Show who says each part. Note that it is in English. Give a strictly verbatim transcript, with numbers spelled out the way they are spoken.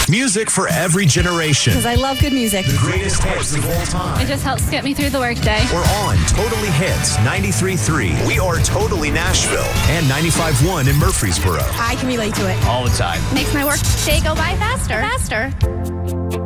Speaker 1: Music for every generation.
Speaker 2: Because I love good music.
Speaker 1: The greatest hits of all time.
Speaker 3: It just helps get me through the workday.
Speaker 1: We're on Totally Hits ninety-three point three. We are Totally Nashville and ninety-five point one in Murfreesboro.
Speaker 2: I can relate to it.
Speaker 4: All the time.
Speaker 3: Makes my work day go by faster. Faster.